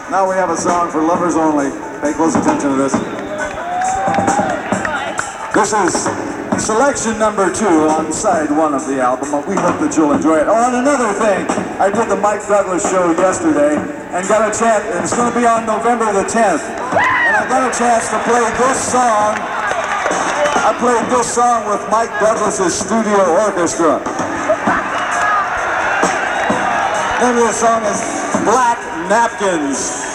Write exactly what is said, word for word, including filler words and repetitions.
Now we have a song for lovers only. Pay close attention to this. This is selection number two on side one of the album. We hope that you'll enjoy it. Oh, and another thing, I did the Mike Douglas show yesterday and got a chance, and it's going to be on November the tenth. And I got a chance to play this song. I played this song with Mike Douglas's studio orchestra. The name of the song is Black Napkins.